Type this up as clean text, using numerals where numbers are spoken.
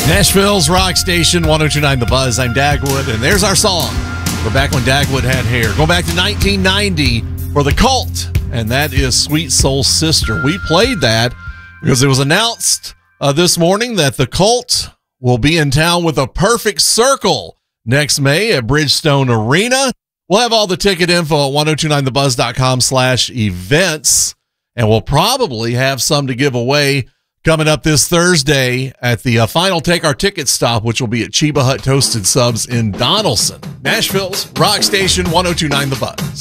Nashville's Rock Station, 1029 The Buzz. I'm Dagwood, and there's our song. We're back when Dagwood had hair. Going back to 1990 for The Cult, and that is Sweet Soul Sister. We played that because it was announced this morning that The Cult will be in town with A Perfect Circle next May at Bridgestone Arena. We'll have all the ticket info at 1029thebuzz.com/events, and we'll probably have some to give away coming up this Thursday at the final Take Our Ticket stop, which will be at Chiba Hut Toasted Subs in Donaldson. Nashville's Rock Station, 1029 The Buzz.